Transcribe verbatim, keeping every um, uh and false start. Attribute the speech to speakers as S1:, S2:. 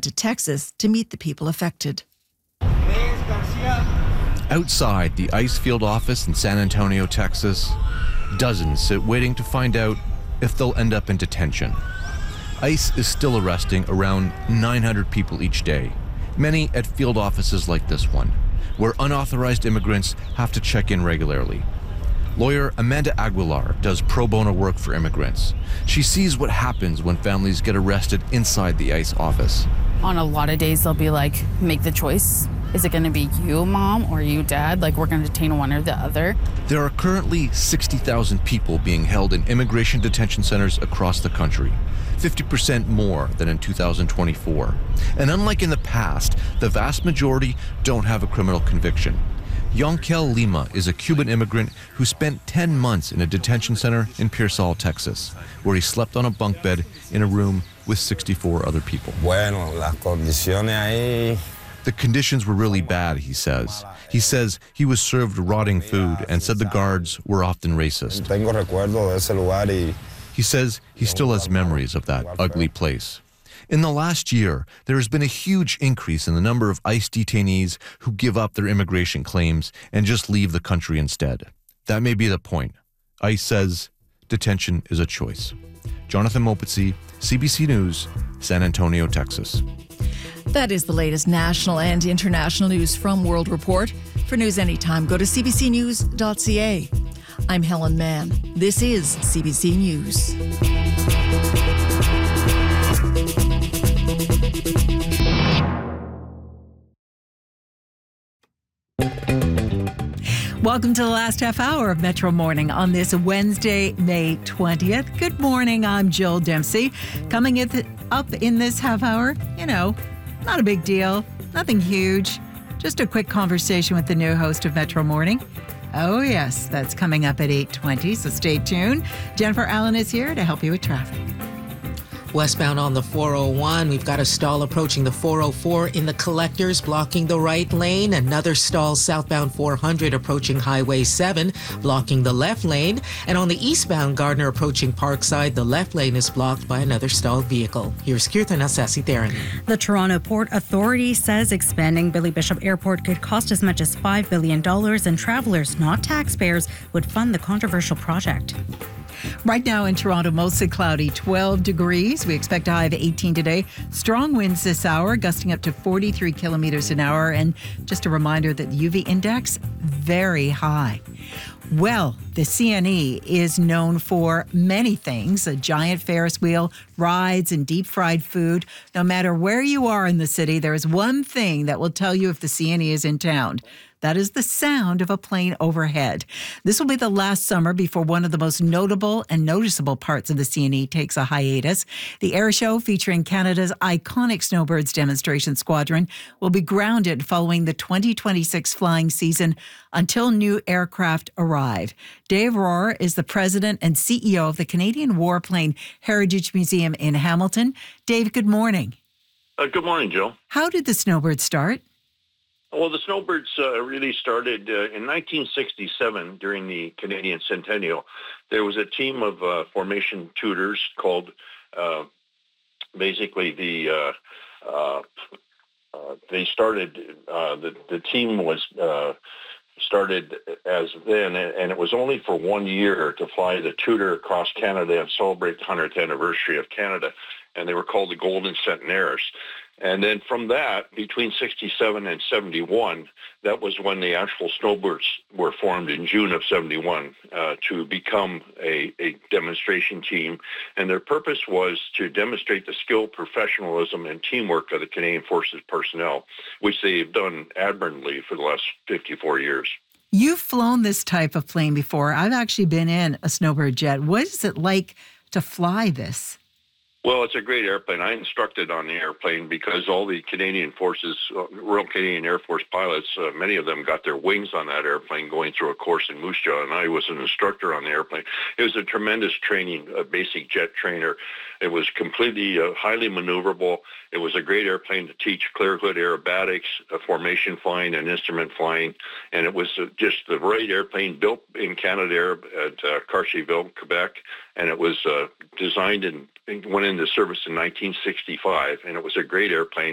S1: into Texas to meet the people affected.
S2: Outside the ICE field office in San Antonio, Texas, dozens sit waiting to find out if they'll end up in detention. ICE is still arresting around nine hundred people each day, many at field offices like this one, where unauthorized immigrants have to check in regularly. Lawyer Amanda Aguilar does pro bono work for immigrants. She sees what happens when families get arrested inside the ICE office.
S3: On a lot of days, they'll be like, make the choice. Is it going to be you, mom, or you, dad? Like, we're going to detain one or the other.
S2: There are currently sixty thousand people being held in immigration detention centers across the country, fifty percent more than in two thousand twenty-four. And unlike in the past, the vast majority don't have a criminal conviction. Yonkel Lima is a Cuban immigrant who spent ten months in a detention center in Pearsall, Texas, where he slept on a bunk bed in a room with sixty-four other people.
S4: Bueno, las condiciones ahí.
S2: The conditions were really bad, he says. He says he was served rotting food and said the guards were often racist.
S4: Tengo recuerdo de ese lugar y
S2: He says he still has memories of that ugly place. In the last year, there has been a huge increase in the number of ICE detainees who give up their immigration claims and just leave the country instead. That may be the point. ICE says detention is a choice. Jonathan Mopetsi, C B C News, San Antonio, Texas.
S1: That is the latest national and international news from World Report. For news anytime, go to c b c news dot c a. I'm Helen Mann. This is C B C News. Welcome to the last half hour of Metro Morning on this Wednesday, May twentieth. Good morning, I'm Jill Dempsey. Coming up in this half hour, you know, not a big deal, nothing huge, just a quick conversation with the new host of Metro Morning. Oh yes, that's coming up at eight twenty, so stay tuned. Jennifer Allen is here to help you with traffic.
S5: Westbound on the four oh one, we've got a stall approaching the four oh four in the collectors, blocking the right lane. Another stall southbound four hundred approaching Highway seven, blocking the left lane. And on the eastbound Gardner approaching Parkside, the left lane is blocked by another stalled vehicle. Here's Kirtana Sasitharan.
S6: The Toronto Port Authority says expanding Billy Bishop Airport could cost as much as five billion dollars, and travelers, not taxpayers, would fund the controversial project.
S1: Right now in Toronto, mostly cloudy, twelve degrees. We expect a high of eighteen today. Strong winds this hour, gusting up to forty-three kilometers an hour. And just a reminder that the U V index, very high. Well, the C N E is known for many things, a giant Ferris wheel, rides, and deep-fried food. No matter where you are in the city, there is one thing that will tell you if the C N E is in town. That is the sound of a plane overhead. This will be the last summer before one of the most notable and noticeable parts of the C N E takes a hiatus. The air show, featuring Canada's iconic Snowbirds demonstration squadron, will be grounded following the twenty twenty-six flying season until new aircraft arrive. Dave Rohrer is the president and C E O of the Canadian Warplane Heritage Museum in Hamilton. Dave, good morning.
S7: Uh, good morning, Jill.
S1: How did the Snowbirds start?
S7: Well, the Snowbirds uh, really started uh, in nineteen sixty-seven during the Canadian Centennial. There was a team of uh, formation tutors called uh, basically the, uh, uh, uh, they started, uh, the, the team was uh, started as then, and it was only for one year to fly the tutor across Canada and celebrate the hundredth anniversary of Canada. And they were called the Golden Centenaires. And then from that, between sixty-seven and seventy-one, that was when the actual Snowbirds were formed in June of seventy-one uh, to become a, a demonstration team. And their purpose was to demonstrate the skill, professionalism, and teamwork of the Canadian Forces personnel, which they've done admirably for the last fifty-four years.
S1: You've flown this type of plane before. I've actually been in a Snowbird jet. What is it like to fly this?
S7: Well, it's a great airplane. I instructed on the airplane because all the Canadian Forces, uh, Royal Canadian Air Force pilots, uh, many of them got their wings on that airplane going through a course in Moose Jaw, and I was an instructor on the airplane. It was a tremendous training, a basic jet trainer. It was completely uh, highly maneuverable. It was a great airplane to teach clear hood aerobatics, uh, formation flying, and instrument flying. And it was uh, just the right airplane built in Canadair at uh, Cartierville, Quebec. And it was uh, designed and went into service in nineteen sixty-five. And it was a great airplane.